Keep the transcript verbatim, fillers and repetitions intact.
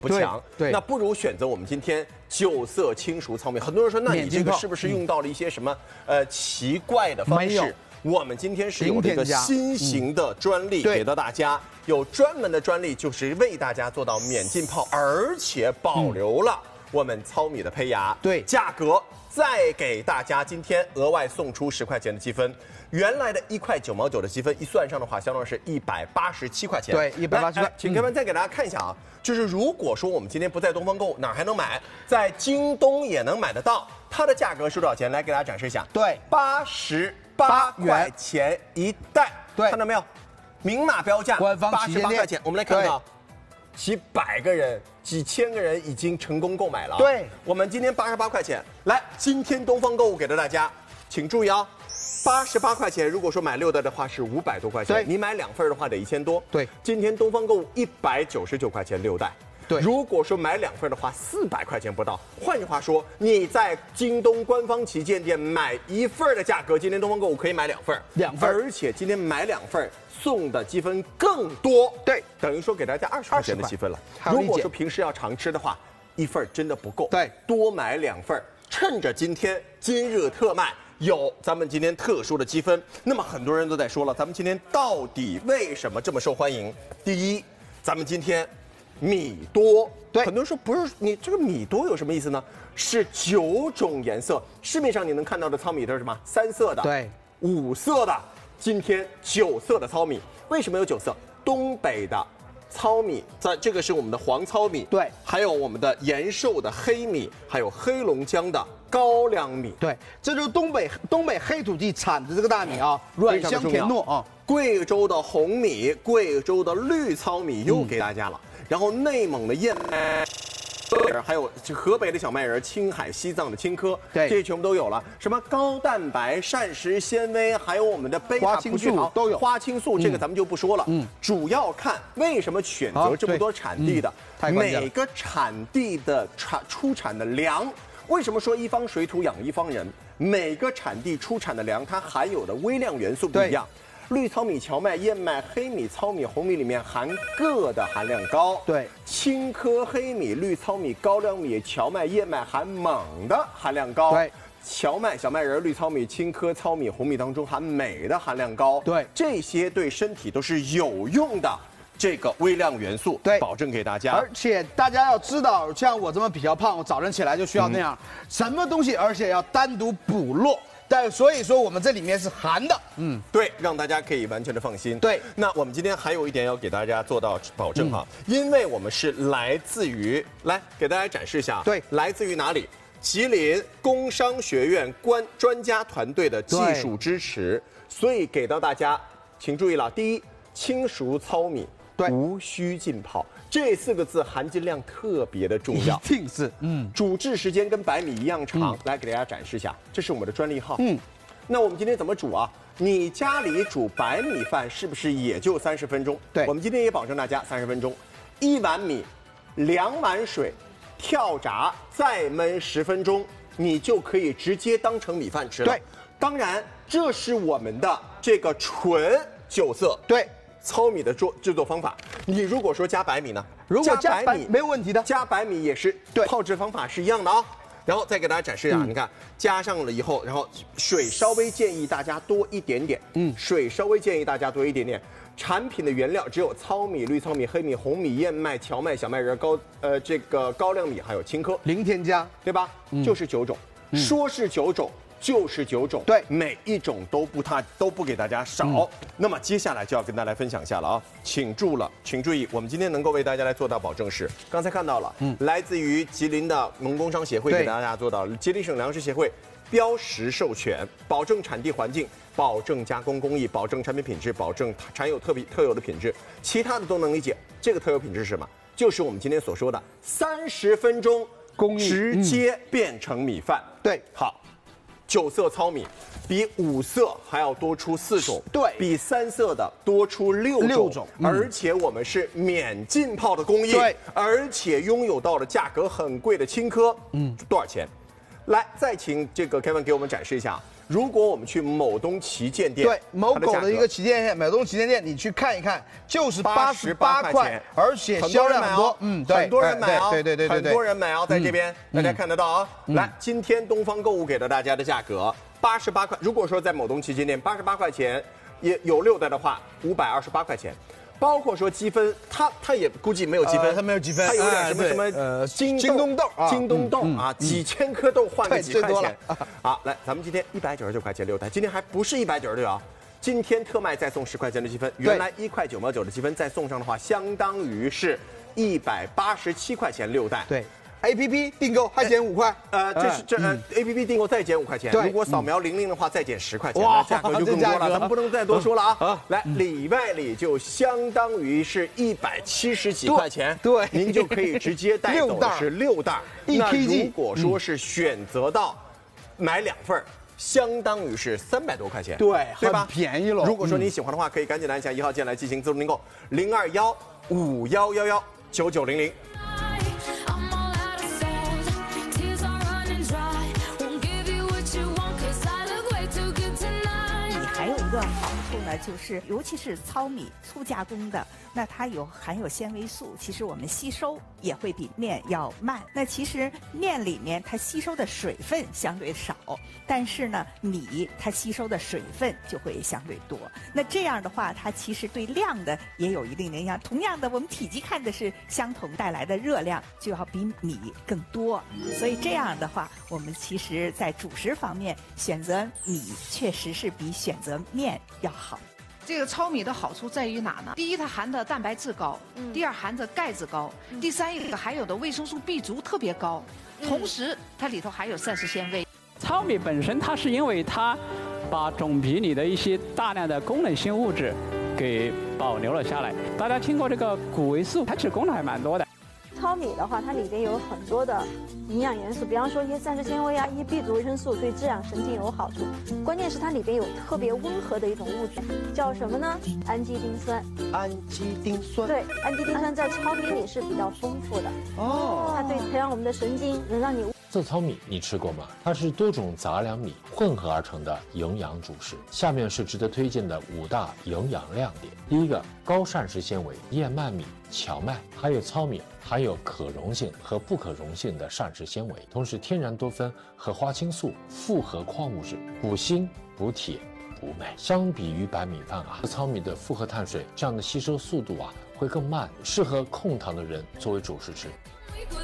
不强， 对， 那不如选择我们今天九色轻熟糙米。很多人说，那你这个是不是用到了一些什么、嗯、呃奇怪的方式？我们今天是有这个新型的专利给到大家，嗯、有专门的专利，就是为大家做到免浸泡，而且保留了我们糙米的胚芽。 对， 价格再给大家今天额外送出十块钱的积分。原来的一块九毛九的积分一算上的话，相当于是一百八十七块钱。 对，一百八十七块。 请各位再给大家看一下啊，就是如果说我们今天不在东方购物，哪儿还能买？在京东也能买得到。它的价格是多少钱？来给大家展示一下。 对， 八十八块钱一袋。 对， 看到没有？明码标价， 官方八十八块钱。我们来看看啊。几百个人、几千个人已经成功购买了。 对， 我们今天八十八块钱，来，今天东方购物给到大家，请注意啊，八十八块钱，如果说买六袋的话是五百多块钱，你买两份的话得一千多。 对， 今天东方购物一百九十九块钱六袋。 对， 如果说买两份的话，四百块钱不到。换句话说，你在京东官方旗舰店买一份的价格，今天东方购物可以买两份， 两份， 而且今天买两份送的积分更多。 对， 等于说给大家二十块钱的积分了。如果说平时要常吃的话，一份真的不够。 对， 多买两份，趁着今天今日特卖。有咱们今天特殊的积分，那么很多人都在说了，咱们今天到底为什么这么受欢迎？第一，咱们今天米多， 对， 很多人说不是你这个米多有什么意思呢？是九种颜色，市面上你能看到的糙米都是什么？三色的， 对， 五色的，今天九色的糙米，为什么有九色？东北的糙米，在这个是我们的黄糙米， 对， 还有我们的延寿的黑米，还有黑龙江的高粱米， 对，这就是东北东北黑土地产的这个大米啊，软香甜糯啊。 贵州的红米，贵州的绿糙米又给大家了，嗯、然后内蒙的燕麦。还有河北的小麦仁、青海、西藏的青稞， 对， 这些全部都有了。什么高蛋白、膳食纤维，还有我们的贝塔葡聚糖都有。 花青素这个咱们就不说了，嗯，主要看为什么选择这么多产地的， 嗯、 每个产地的产出产的粮。为什么说一方水土养一方人？每个产地出产的粮，它含有的微量元素不一样。绿糙米、荞麦、燕麦、黑米、糙米、红米里面含铬的含量高。 对， 青稞、黑米、绿糙米、高粱米、荞麦、燕麦含锰的含量高。 对， 荞麦、小麦仁、绿糙米、青稞、糙米、红米当中含镁的含量高。 对， 这些对身体都是有用的。这个微量元素， 对， 保证给大家。 而且大家要知道，像我这么比较胖，我早晨起来就需要那样、嗯、什么东西，而且要单独补落。但所以说我们这里面是含的， 嗯，对，让大家可以完全的放心。 对， 那我们今天还有一点要给大家做到保证哈，嗯、因为我们是来自于来给大家展示一下， 对， 来自于哪里？吉林工商学院官专家团队的技术支持，所以给到大家，请注意了，第一，轻熟糙米。无需浸泡，这四个字含金量特别的重要， 一定是，嗯， 煮制时间跟白米一样长。嗯、来给大家展示一下，这是我们的专利号。嗯，那我们今天怎么煮啊？你家里煮白米饭是不是也就三十分钟？ 对， 我们今天也保证大家三十分钟，一碗米，两碗水，跳炸再焖十分钟，你就可以直接当成米饭吃了。 对， 当然这是我们的这个纯九色。 对。 糙米的做制作方法，你如果说加白米呢？ 如果加白米没有问题的， 加白米也是对，泡制方法是一样的啊、哦。然后再给大家展示一下，嗯、你看加上了以后，然后水稍微建议大家多一点点，嗯，水稍微建议大家多一点点。产品的原料只有糙米、绿糙米、黑米、红米、燕麦、荞麦、小麦仁、高呃这个高粱米还有青稞， 零添加， 对吧？嗯、就是九种，嗯、说是九种。就是九种， 对， 每一种都不它都不给大家少。嗯、那么接下来就要跟大家来分享一下了啊，请注了，请注意，我们今天能够为大家来做到保证是，刚才看到了，嗯，来自于吉林的农工商协会给大家做到，吉林省粮食协会标识授权，保证产地环境，保证加工工艺，保证产品品质，保证产有特别特有的品质，其他的都能理解。这个特有品质是什么？就是我们今天所说的三十分钟工艺直接变成米饭。嗯、 对， 好。九色糙米比五色还要多出四种， 对， 比三色的多出六种， 六种， 嗯、而且我们是免浸泡的工艺， 对， 而且拥有到了价格很贵的青稞，嗯，多少钱？来，再请这个 Kevin 给我们展示一下。 如果我们去某东旗舰店， 对，某狗的一个旗舰店，某东旗舰店，你去看一看，就是八十八块，而且销量很多， 嗯，对，很多人买哦， 对对对对， 很多人买哦，在这边大家看得到啊。来，今天东方购物给到大家的价格八十八块，如果说在某东旗舰店八十八块钱，也有六代的话，五百二十八块钱。包括说积分，它它也估计没有积分， 它没有积分， 它有点什么什么呃京京东豆， 京东豆啊，几千颗豆换个几块钱。好，来，咱们今天一百九十九块钱六袋，今天还不是一百九十九啊，今天特卖再送十块钱的积分，原来一块九毛九的积分再送上的话，相当于是一百八十七块钱六袋。 对。A P P 订购还减五块， 呃，这是这呃 A P P 订购再减五块钱，如果扫描零零的话再减十块钱，那价格就更多了，咱们不能再多说了啊。来，里外里就相当于是一百七十几块钱， 对， 您就可以直接带走的是六袋。 那如果说是选择到买两份，相当于是三百多块钱， 对， 对吧？ 便宜了。 如果说你喜欢的话，可以赶紧按下一号键来进行自助订购，零二幺五幺幺幺九九零零。 还有一个好处呢，就是尤其是糙米粗加工的，那它有含有纤维素，其实我们吸收也会比面要慢。那其实面里面它吸收的水分相对少，但是呢米它吸收的水分就会相对多。那这样的话，它其实对量的也有一定的影响。同样的，我们体积看的是相同，带来的热量就要比米更多。所以这样的话，我们其实在主食方面选择米确实是比选择面要好。 这个糙米的好处在于哪呢？第一，它含的蛋白质高；嗯、第二，含的钙质高；嗯、第三，一个含有的维生素 B 族特别高。嗯、同时，它里头含有膳食纤维。 糙米本身，它是因为它把种皮里的一些大量的功能性物质给保留了下来。大家听过这个谷维素，它其实功能还蛮多的。 糙米的话，它里边有很多的营养元素，比方说一些膳食纤维啊，一些 B 族维生素，对滋养神经有好处。关键是它里边有特别温和的一种物质，叫什么呢？氨基丁酸。 氨基丁酸。 对，氨基丁酸在糙米里是比较丰富的。哦。它对培养我们的神经，能让你。 色糙米你吃过吗？它是多种杂粮米混合而成的营养主食。下面是值得推荐的五大营养亮点。第一个，高膳食纤维，燕麦米、荞麦还有糙米含有可溶性和不可溶性的膳食纤维，同时天然多酚和花青素、复合矿物质，补锌、补铁、补镁。相比于白米饭啊，糙米的复合碳水这样的吸收速度啊会更慢，适合控糖的人作为主食吃。